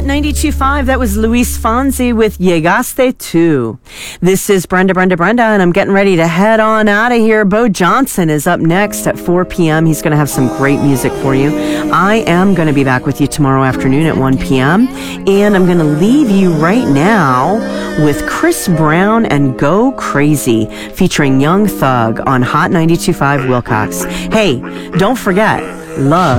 Hot 92.5, that was Luis Fonsi with Llegaste Tu. This is Brenda, and I'm getting ready to head on out of here. Bo Johnson is up next at 4 p.m. He's going to have some great music for you. I am going to be back with you tomorrow afternoon at 1 p.m. And I'm going to leave you right now with Chris Brown and Go Crazy, featuring Young Thug on Hot 92.5 Wilcox. Hey, don't forget, love